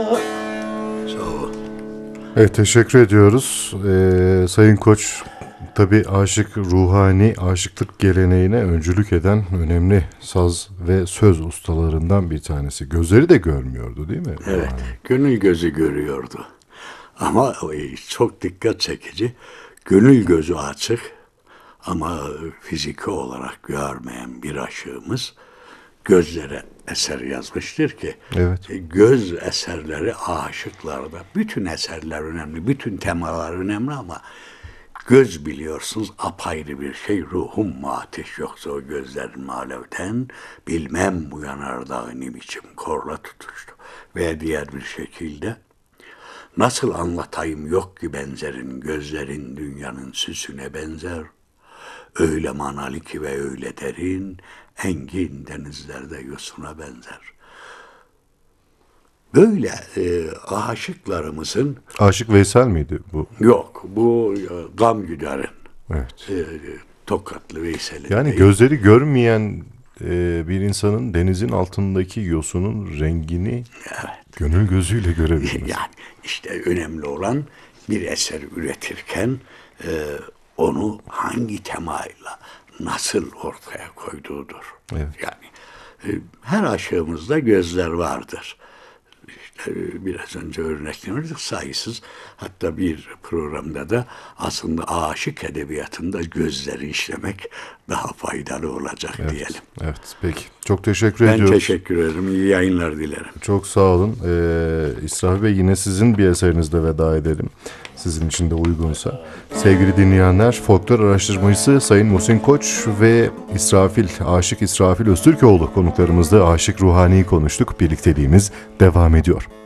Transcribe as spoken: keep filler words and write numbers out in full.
Sağ ol. Evet, teşekkür ediyoruz. Ee, Sayın Koç, tabii aşık ruhani aşıklık geleneğine öncülük eden önemli saz ve söz ustalarından bir tanesi. Gözleri de görmüyordu, değil mi? Evet, Yani. gönül gözü görüyordu. Ama çok dikkat çekici, gönül gözü açık ama fiziki olarak görmeyen bir aşığımız gözlere eser yazmıştır ki, Evet. göz eserleri aşıklarda, bütün eserler önemli, bütün temalar önemli ama göz biliyorsunuz apayrı bir şey. Ruhum mu ateş yoksa o gözlerin alevden, bilmem bu yanardağ ne biçim korla tutuştu. Ve diğer bir şekilde, nasıl anlatayım yok ki benzerin, gözlerin dünyanın süsüne benzer. Öyle manalı ki ve öyle derin, engin denizlerde yosuna benzer. Böyle e, aşıklarımızın... Aşık Veysel miydi bu? Yok, bu e, Gam Güder'in, Evet. e, Tokatlı Veysel'in. Yani değil. gözleri görmeyen e, bir insanın denizin altındaki yosunun rengini gönül gözüyle görebilmesi. Yani işte önemli olan bir eser üretirken e, onu hangi temayla nasıl ortaya koyduğudur. Evet. Yani e, her aşığımızda gözler vardır. İşte e, biraz önce örneklemiştik sayısız. Hatta bir programda da aslında aşık edebiyatında gözleri işlemek daha faydalı olacak Evet. diyelim. Evet, peki. Çok teşekkür Ben ediyoruz. teşekkür ederim. İyi yayınlar dilerim. Çok sağ olun. Ee, İsrafil Bey, yine sizin bir eserinizle veda edelim. Sizin için de uygunsa. Sevgili dinleyenler, folklor araştırmacısı Sayın Muhsin Koç ve İsrafil, Aşık İsrafil Öztürkoğlu konuklarımızla Aşık Ruhani'yi konuştuk. Birlikteliğimiz devam ediyor.